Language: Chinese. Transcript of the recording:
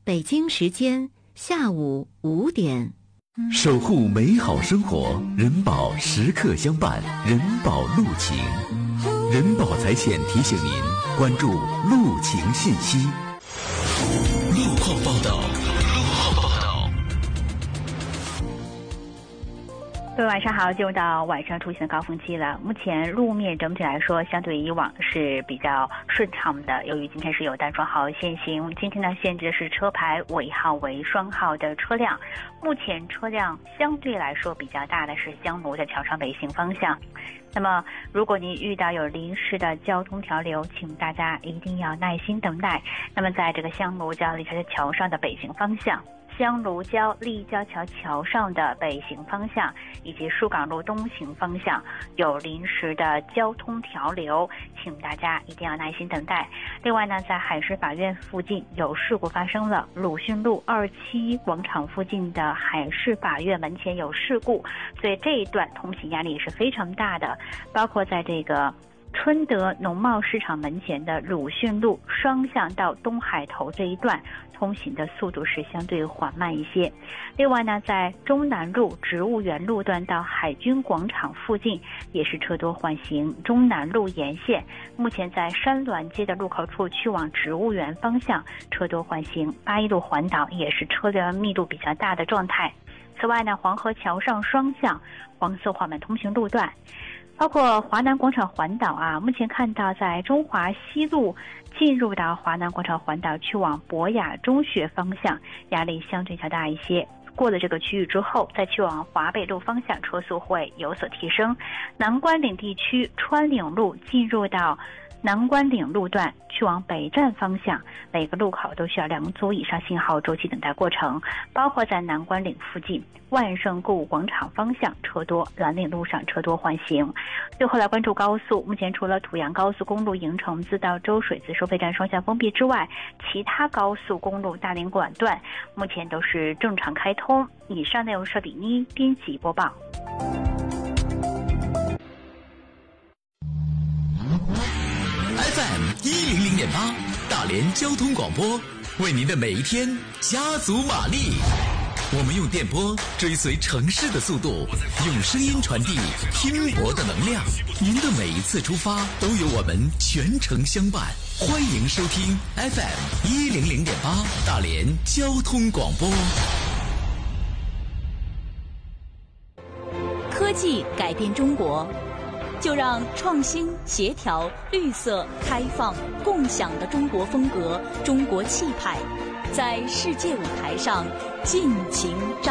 北京时间下午5点。 守护美好生活，人保时刻相伴，人保路情。人保财险提醒您关注路情信息。路况报道。 各位晚上好，进入到晚上出行的高峰期了。目前路面整体来说相对以往是比较顺畅的，由于今天是有单双号限行，今天呢限制的是车牌尾号为双号的车辆。目前车辆相对来说比较大的是香炉的桥上北行方向。那么如果您遇到有临时的交通调流，请大家一定要耐心等待。那么在这个香炉交立交桥上的北行方向，香炉交立交桥桥上的北行方向以及疏港路东行方向有临时的交通调流，请大家一定要耐心等待。另外呢，在海事法院附近有事故发生了，鲁迅路27广场附近的海事法院门前有事故，所以这一段通行压力也是非常大的，包括在这个春德农贸市场门前的鲁迅路双向到东海头这一段通行的速度是相对缓慢一些。另外呢，在中南路植物园路段到海军广场附近也是车多缓行，中南路沿线目前在山峦街的路口处去往植物园方向车多缓行，八一路环岛也是车辆密度比较大的状态。此外呢，黄河桥上双向黄色缓慢通行路段，包括华南广场环岛目前看到在中华西路进入到华南广场环岛去往博雅中学方向压力相对较大一些，过了这个区域之后再去往华北路方向车速会有所提升。南关岭地区川岭路进入到南关岭路段去往北站方向，每个路口都需要2组以上信号周期等待过程，包括在南关岭附近万盛购物广场方向车多，蓝岭路上车多缓行。最后来关注高速，目前除了土阳高速公路营城自到周水子收费站双向封闭之外，其他高速公路大连管段目前都是正常开通。以上内容是李妮编辑播报。 FM 100.8大连交通广播，为您的每一天加足马力。我们用电波追随城市的速度，用声音传递拼搏的能量。您的每一次出发都有我们全程相伴。欢迎收听 FM 100.8大连交通广播。 科技改变中国，就让创新、协调、绿色、开放、共享的中国风格、中国气派，在世界舞台上尽情彰显。